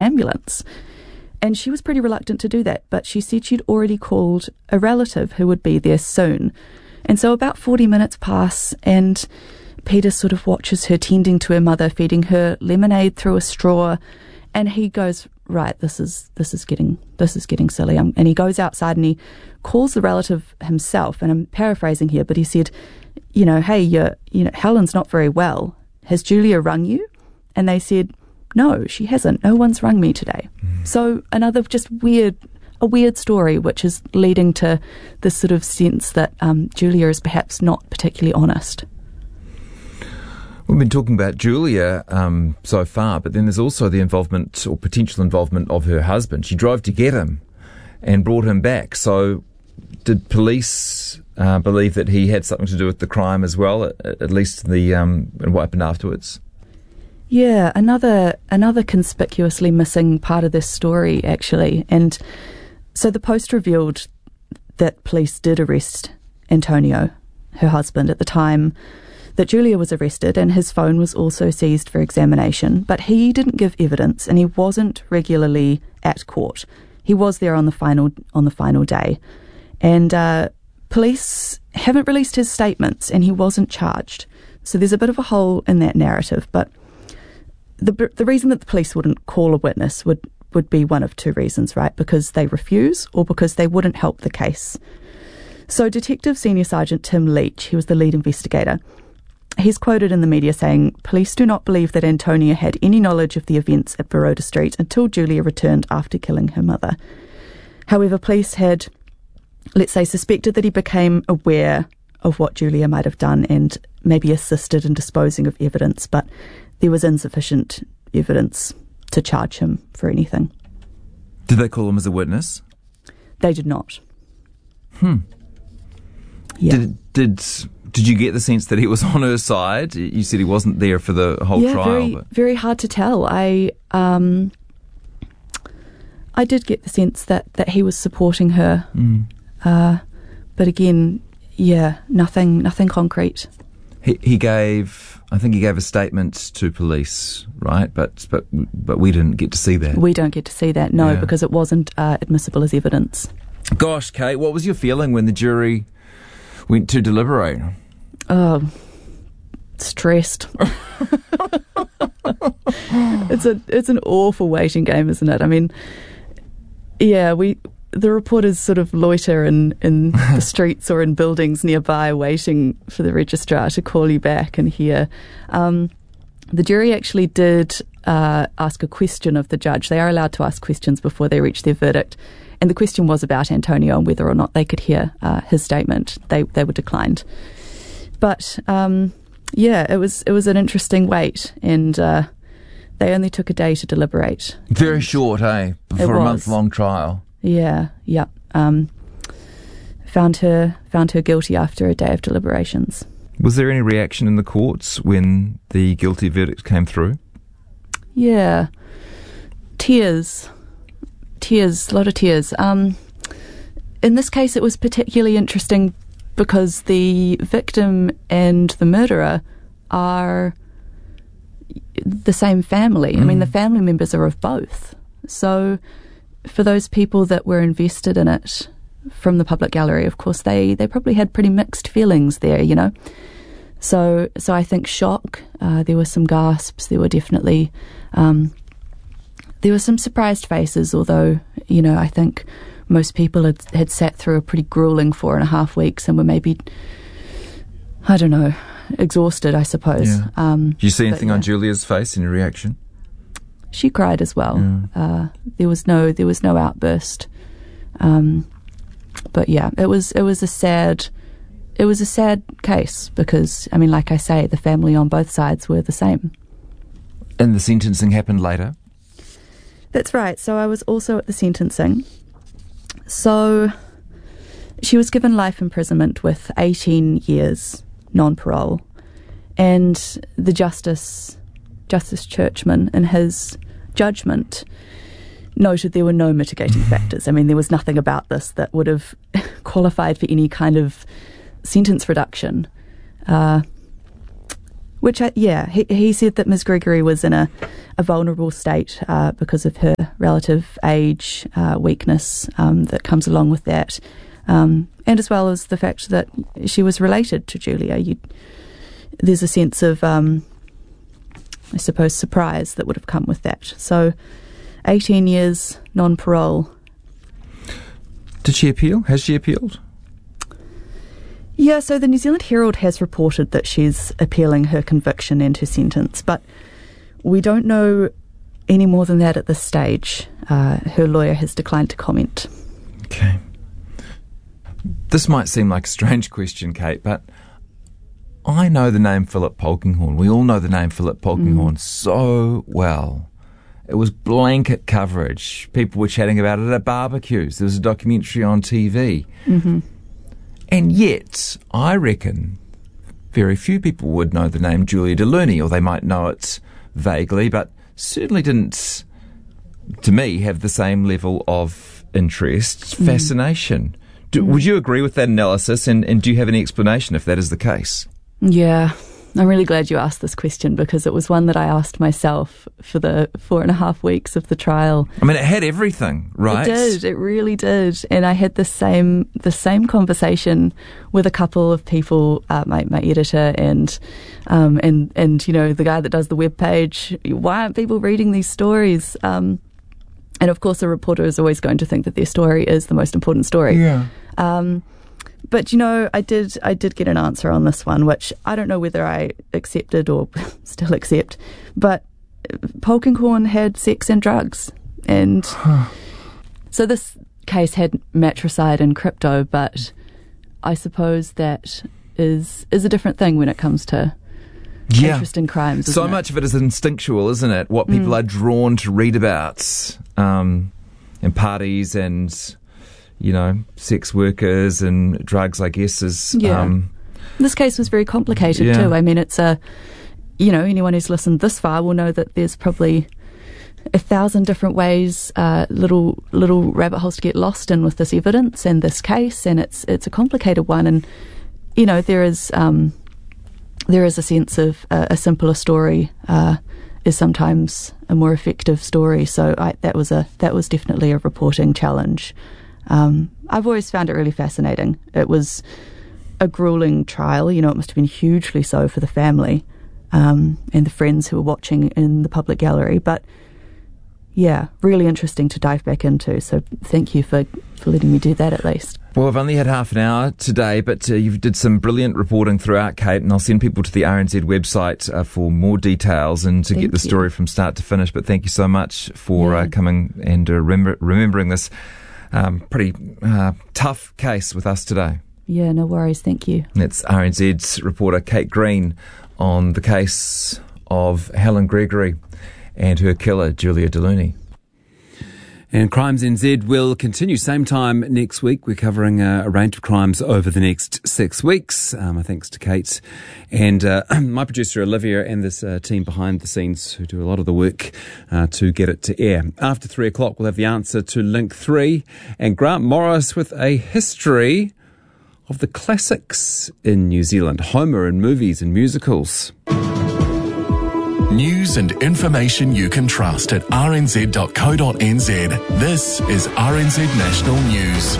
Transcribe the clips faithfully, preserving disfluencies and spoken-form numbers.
ambulance. And she was pretty reluctant to do that, but she said she'd already called a relative who would be there soon. And so about forty minutes pass, and Peter sort of watches her tending to her mother, feeding her lemonade through a straw, and he goes, right, this is this is getting this is getting silly. Um, and he goes outside and he calls the relative himself, and I'm paraphrasing here, but he said, you know, hey, you're, you know, Helen's not very well. Has Julia rung you? And they said, no, she hasn't. No one's rung me today. Mm. So another just weird, a weird story, which is leading to this sort of sense that um, Julia is perhaps not particularly honest. We've been talking about Julia um, so far, but then there's also the involvement or potential involvement of her husband. She drove to get him and brought him back. So did police uh, believe that he had something to do with the crime as well, at, at least the um, and what happened afterwards? Yeah, another another conspicuously missing part of this story, actually. And so the Post revealed that police did arrest Antonio, her husband, at the time that Julia was arrested, and his phone was also seized for examination. But he didn't give evidence, and he wasn't regularly at court. He was there on the final on the final day, and uh, police haven't released his statements, and he wasn't charged. So there's a bit of a hole in that narrative. But the the reason that the police wouldn't call a witness would would be one of two reasons, right? Because they refuse, or because they wouldn't help the case. So Detective Senior Sergeant Tim Leach, he was the lead investigator. He's quoted in the media saying, police do not believe that Antonia had any knowledge of the events at Baroda Street until Julia returned after killing her mother. However, police had, let's say, suspected that he became aware of what Julia might have done and maybe assisted in disposing of evidence, but there was insufficient evidence to charge him for anything. Did they call him as a witness? They did not. Hmm. Yeah. Did, did did you get the sense that he was on her side? You said he wasn't there for the whole yeah, trial. very, but... very hard to tell. I um, I did get the sense that, that he was supporting her. Mm. Uh, but again, yeah, nothing nothing concrete. He he gave, I think he gave a statement to police, right? But but but we didn't get to see that. We don't get to see that, no, yeah. because it wasn't uh, admissible as evidence. Gosh, Kate, what was your feeling when the jury went to deliberate? Oh, stressed. it's a it's an awful waiting game, isn't it? I mean, yeah, we the reporters sort of loiter in, in the streets or in buildings nearby waiting for the registrar to call you back and hear. Um, the jury actually did uh, ask a question of the judge. They are allowed to ask questions before they reach their verdict. And the question was about Antonio and whether or not they could hear uh, his statement. They they were declined. But um, yeah, it was it was an interesting wait, and uh, they only took a day to deliberate. Very short, eh? For a month-long trial. Yeah, yeah. Um, found her found her guilty after a day of deliberations. Was there any reaction in the courts when the guilty verdict came through? Yeah, tears. Tears, a lot of tears. Um, in this case, it was particularly interesting because the victim and the murderer are the same family. Mm. I mean, the family members are of both. So for those people that were invested in it from the public gallery, of course, they, they probably had pretty mixed feelings there, you know. So so I think shock, uh, there were some gasps, there were definitely... Um, There were some surprised faces, although, you know, I think most people had, had sat through a pretty gruelling four and a half weeks and were maybe, I don't know, exhausted, I suppose. Yeah. Um, Did you see anything but, yeah. on Julia's face, any reaction? She cried as well. Yeah. Uh, there was no there was no outburst. Um, but yeah, it was it was a sad it was a sad case because, I mean, like I say, the family on both sides were the same. And the sentencing happened later? That's right. So I was also at the sentencing. So she was given life imprisonment with eighteen years non-parole. And the Justice, Justice Churchman, in his judgment, noted there were no mitigating factors. I mean, there was nothing about this that would have qualified for any kind of sentence reduction. Uh, Which, I, yeah, he, he said that Miz Gregory was in a, a vulnerable state uh, because of her relative age, uh, weakness um, that comes along with that, um, and as well as the fact that she was related to Julia. You, there's a sense of, um, I suppose, surprise that would have come with that. So, eighteen years non-parole. Did she appeal? Has she appealed? Yeah, so the New Zealand Herald has reported that she's appealing her conviction and her sentence, but we don't know any more than that at this stage. Uh, her lawyer has declined to comment. Okay. This might seem like a strange question, Kate, but I know the name Philip Polkinghorne. We all know the name Philip Polkinghorne mm. so well. It was blanket coverage. People were chatting about it at barbecues. There was a documentary on T V. Mm-hmm. And yet, I reckon very few people would know the name Julia Deluni, or they might know it vaguely, but certainly didn't, to me, have the same level of interest, mm. fascination. Do, mm. Would you agree with that analysis, and, and do you have any explanation if that is the case? Yeah, I'm really glad you asked this question, because it was one that I asked myself for the four and a half weeks of the trial. I mean, it had everything, right? It did, it really did. And I had the same the same conversation with a couple of people, uh, my, my editor and, um, and, and, you know, the guy that does the webpage. Why aren't people reading these stories? Um, and of course, a reporter is always going to think that their story is the most important story. Yeah. Um, But, you know, I did I did get an answer on this one, which I don't know whether I accepted or still accept. But Polkinghorne had sex and drugs. And huh. so this case had matricide and crypto, but I suppose that is is a different thing when it comes to yeah. interest in crimes. So it? much of it is instinctual, isn't it? What people mm. are drawn to read about um, in parties and, you know, sex workers and drugs, I guess, is... Yeah. Um, this case was very complicated yeah. too. I mean, it's a... You know, anyone who's listened this far will know that there's probably a thousand different ways, uh, little little rabbit holes to get lost in with this evidence and this case, and it's it's a complicated one. And, you know, there is um, there is a sense of uh, a simpler story uh, is sometimes a more effective story. So I, that was a that was definitely a reporting challenge. Um, I've always found it really fascinating. It was a grueling trial. You know, it must have been hugely so for the family um, and the friends who were watching in the public gallery. But, yeah, really interesting to dive back into. So thank you for, for letting me do that at least. Well, I've only had half an hour today, but uh, you did some brilliant reporting throughout, Kate, and I'll send people to the R N Z website uh, for more details and to thank get the you. story from start to finish. But thank you so much for yeah. uh, coming and uh, remember, remembering this Um, pretty uh, tough case with us today. Yeah, no worries, thank you. That's R N Z's reporter Kate Green on the case of Helen Gregory and her killer, Julia Deluni. And Crimes N Z will continue same time next week. We're covering uh, a range of crimes over the next six weeks. Um, thanks to Kate and uh, my producer Olivia and this uh, team behind the scenes who do a lot of the work uh, to get it to air. After three o'clock, we'll have the answer to Link three and Grant Morris with a history of the classics in New Zealand, Homer in movies and musicals. News and information you can trust at r n z dot co dot n z. This is R N Z National News.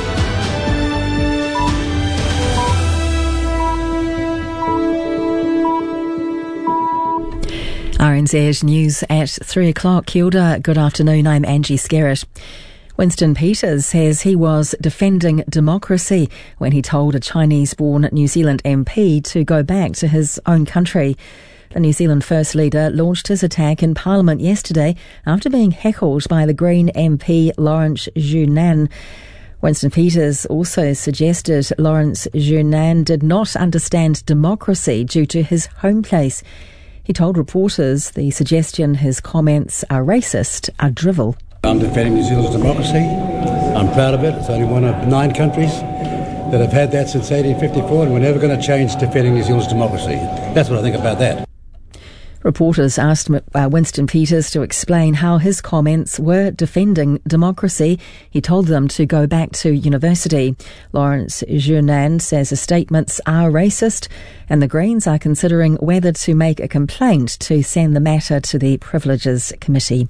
R N Z News at three o'clock. Kia ora, good afternoon, I'm Angie Skerritt. Winston Peters says he was defending democracy when he told a Chinese-born New Zealand M P to go back to his own country. The New Zealand First Leader launched his attack in Parliament yesterday after being heckled by the Green M P Lawrence Junan. Winston Peters also suggested Lawrence Junan did not understand democracy due to his home place. He told reporters the suggestion his comments are racist are drivel. I'm defending New Zealand's democracy. I'm proud of it. It's only one of nine countries that have had that since eighteen fifty-four, and we're never going to change defending New Zealand's democracy. That's what I think about that. Reporters asked uh, Winston Peters to explain how his comments were defending democracy. He told them to go back to university. Lawrence Junan says the statements are racist, and the Greens are considering whether to make a complaint to send the matter to the Privileges Committee.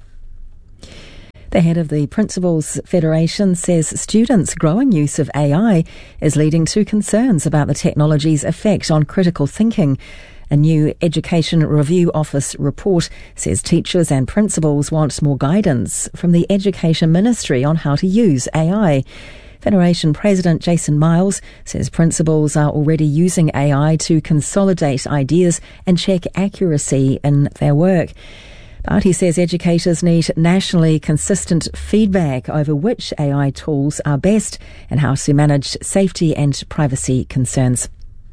The head of the Principals Federation says students' growing use of A I is leading to concerns about the technology's effect on critical thinking. A new Education Review Office report says teachers and principals want more guidance from the Education Ministry on how to use A I. Federation President Jason Miles says principals are already using A I to consolidate ideas and check accuracy in their work. But he says educators need nationally consistent feedback over which A I tools are best and how to manage safety and privacy concerns.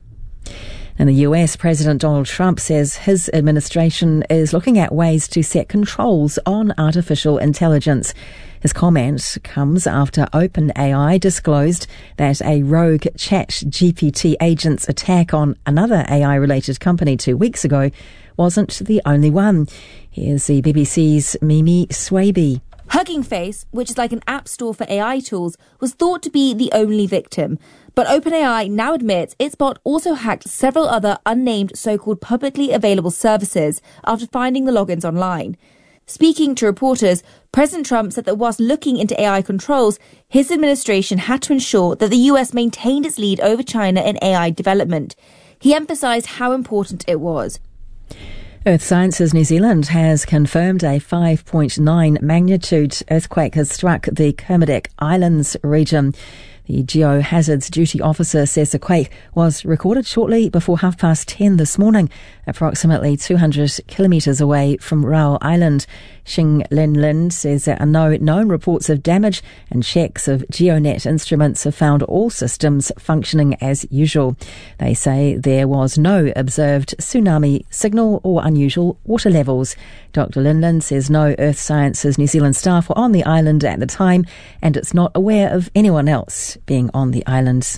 In the U S, President Donald Trump says his administration is looking at ways to set controls on artificial intelligence. His comment comes after OpenAI disclosed that a rogue ChatGPT agent's attack on another A I-related company two weeks ago wasn't the only one. Here's the B B C's Mimi Swaby. Hugging Face, which is like an app store for A I tools, was thought to be the only victim. But OpenAI now admits its bot also hacked several other unnamed so-called publicly available services after finding the logins online. Speaking to reporters, President Trump said that whilst looking into A I controls, his administration had to ensure that the U S maintained its lead over China in A I development. He emphasised how important it was. Earth Sciences New Zealand has confirmed a five point nine magnitude earthquake has struck the Kermadec Islands region. The Geohazards Duty Officer says the quake was recorded shortly before half past ten this morning, approximately two hundred kilometres away from Rao Island. Xing Lin Lin says there are no known reports of damage, and checks of GeoNet instruments have found all systems functioning as usual. They say there was no observed tsunami signal or unusual water levels. Doctor Lin Lin says no Earth Sciences New Zealand staff were on the island at the time, and it's not aware of anyone else being on the islands.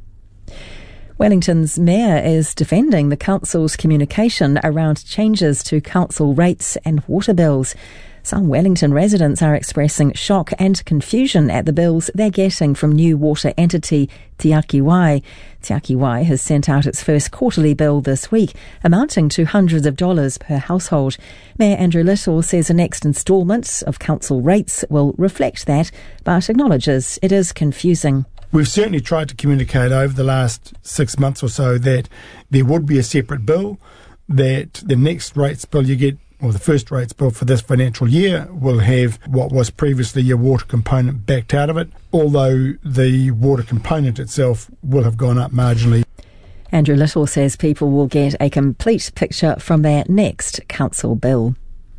Wellington's mayor is defending the council's communication around changes to council rates and water bills. Some Wellington residents are expressing shock and confusion at the bills they're getting from new water entity Te Aki Wai. Te Aki Wai has sent out its first quarterly bill this week, amounting to hundreds of dollars per household. Mayor Andrew Little says the next instalment of council rates will reflect that, but acknowledges it is confusing. We've certainly tried to communicate over the last six months or so that there would be a separate bill, that the next rates bill you get, or the first rates bill for this financial year, will have what was previously your water component backed out of it, although the water component itself will have gone up marginally. Andrew Little says people will get a complete picture from their next council bill.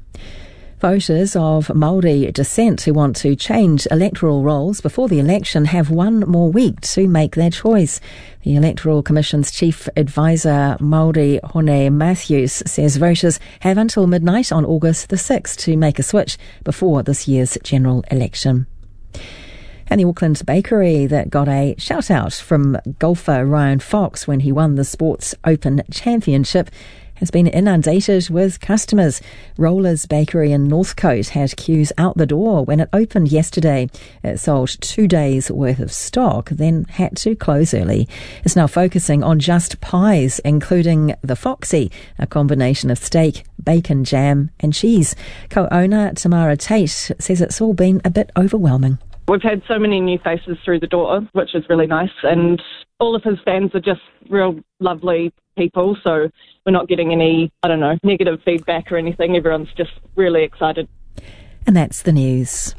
Voters of Māori descent who want to change electoral rolls before the election have one more week to make their choice. The Electoral Commission's Chief Advisor, Māori Hone Matthews, says voters have until midnight on August the sixth to make a switch before this year's general election. And the Auckland bakery that got a shout-out from golfer Ryan Fox when he won the Sports Open Championship has been inundated with customers. Rollers Bakery in Northcote had queues out the door when it opened yesterday. It sold two days' worth of stock, then had to close early. It's now focusing on just pies, including the Foxy, a combination of steak, bacon, jam and cheese. Co-owner Tamara Tate says it's all been a bit overwhelming. We've had so many new faces through the door, which is really nice, and all of his fans are just real lovely people, so we're not getting any, I don't know, negative feedback or anything. Everyone's just really excited. And that's the news.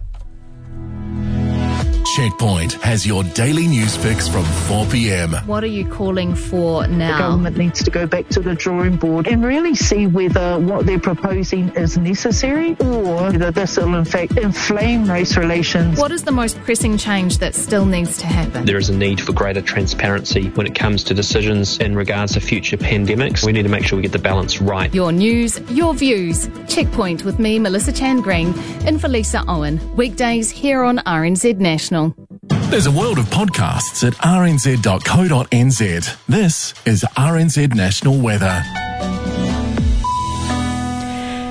Checkpoint has your daily news fix from four p.m. What are you calling for now? The government needs to go back to the drawing board and really see whether what they're proposing is necessary or whether this will in fact inflame race relations. What is the most pressing change that still needs to happen? There is a need for greater transparency when it comes to decisions in regards to future pandemics. We need to make sure we get the balance right. Your news, your views. Checkpoint with me, Melissa Chan Green, in for Lisa Owen. Weekdays here on R N Z National. There's a world of podcasts at r n z dot co dot n z. This is R N Z National Weather.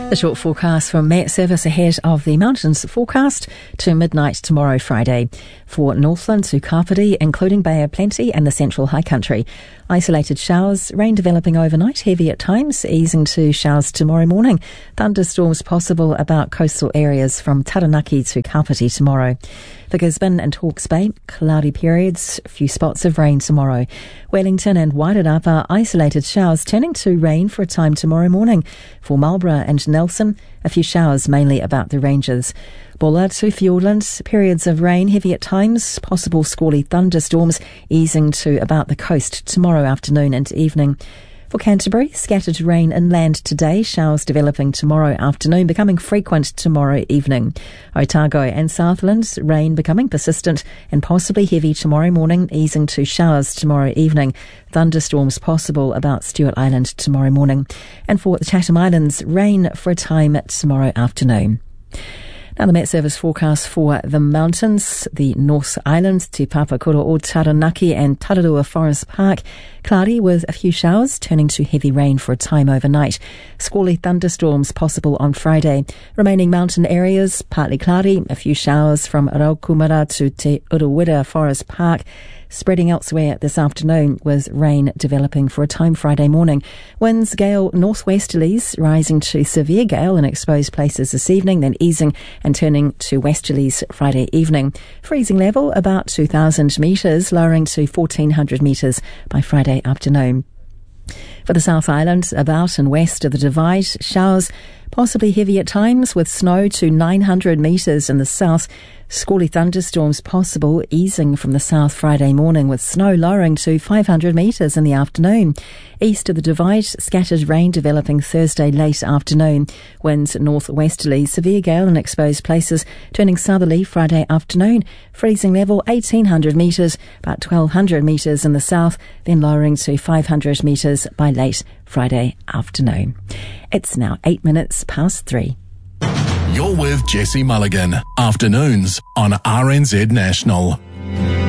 The short forecast from Met Service ahead of the mountains forecast to midnight tomorrow, Friday. For Northland to Kapiti, including Bay of Plenty and the central high country. Isolated showers, rain developing overnight, heavy at times, easing to showers tomorrow morning. Thunderstorms possible about coastal areas from Taranaki to Kapiti tomorrow. For Gisborne and Hawke's Bay, cloudy periods, a few spots of rain tomorrow. Wellington and Wairarapa, isolated showers turning to rain for a time tomorrow morning. For Marlborough and Nelson, a few showers mainly about the ranges. Bulla to Fiordland, periods of rain, heavy at times, possible squally thunderstorms, easing to about the coast tomorrow afternoon and evening. For Canterbury, scattered rain inland today, showers developing tomorrow afternoon, becoming frequent tomorrow evening. Otago and Southland, rain becoming persistent and possibly heavy tomorrow morning, easing to showers tomorrow evening. Thunderstorms possible about Stewart Island tomorrow morning. And for the Chatham Islands, rain for a time tomorrow afternoon. Now the Met Service forecast for the mountains, the North Island, Te Papakura o Taranaki and Tararua Forest Park. Cloudy with a few showers, turning to heavy rain for a time overnight. Squally thunderstorms possible on Friday. Remaining mountain areas, partly cloudy, a few showers from Raukumara to Te Uruwera Forest Park. Spreading elsewhere this afternoon with rain developing for a time Friday morning. Winds gale northwesterlies rising to severe gale in exposed places this evening, then easing and turning to westerlies Friday evening. Freezing level about two thousand metres, lowering to fourteen hundred metres by Friday afternoon. For the South Island, about and west of the Divide, showers possibly heavy at times with snow to nine hundred metres in the south. Squally thunderstorms possible, easing from the south Friday morning with snow lowering to five hundred metres in the afternoon. East of the Divide, scattered rain developing Thursday late afternoon. Winds northwesterly, severe gale in exposed places, turning southerly Friday afternoon. Freezing level eighteen hundred metres, about twelve hundred metres in the south, then lowering to five hundred metres by late Friday afternoon. It's now eight minutes past three. You're with Jesse Mulligan, afternoons on R N Z National.